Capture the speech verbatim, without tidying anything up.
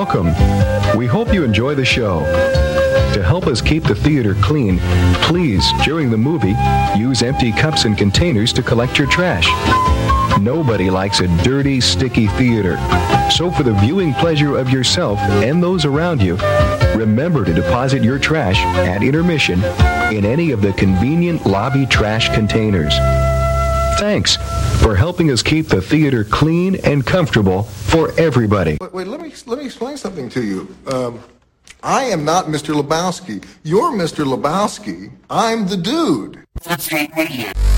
Welcome. We hope you enjoy the show. To help us keep the theater clean, please, during the movie, use empty cups and containers to collect your trash. Nobody likes a dirty, sticky theater. So for the viewing pleasure of yourself and those around you, remember to deposit your trash at intermission in any of the convenient lobby trash containers. Thanks for helping us keep the theater clean and comfortable for everybody. Wait, wait let me let me explain something to you. Um, I am not Mister Lebowski. You're Mister Lebowski. I'm the dude. Footscape Radio.